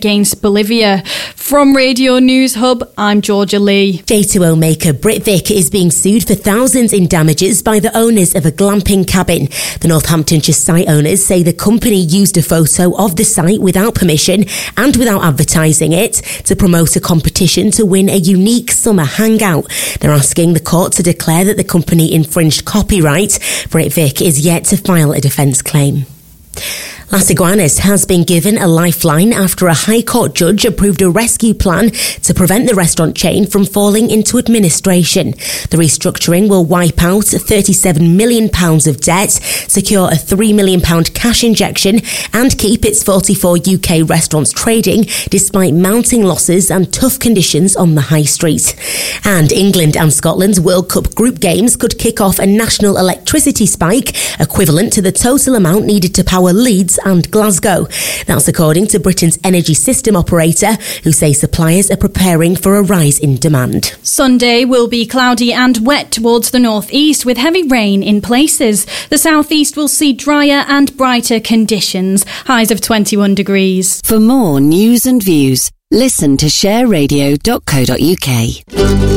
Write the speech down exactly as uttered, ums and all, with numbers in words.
against Bolivia. From Radio News Hub, I'm Georgia Lee. J two O maker Britvic is being sued for thousands in damages by the owners of a glamping cabin. The Northamptonshire site owners say the company used a photo of the site without permission and without advertising it to promote a competition to win a unique summer hangout. They're asking the court to declare that the company infringed copyright. Britvic is yet to file a defence claim. Las Iguanas has been given a lifeline after a High Court judge approved a rescue plan to prevent the restaurant chain from falling into administration. The restructuring will wipe out thirty-seven million pounds of debt, secure a three million pounds cash injection and keep its forty-four U K restaurants trading despite mounting losses and tough conditions on the high street. And England and Scotland's World Cup group games could kick off a national electricity spike equivalent to the total amount needed to power Leeds and Glasgow. That's according to Britain's energy system operator, who say suppliers are preparing for a rise in demand. Sunday will be cloudy and wet towards the northeast with heavy rain in places. The southeast will see drier and brighter conditions, highs of twenty-one degrees. For more news and views, listen to share radio dot co dot uk.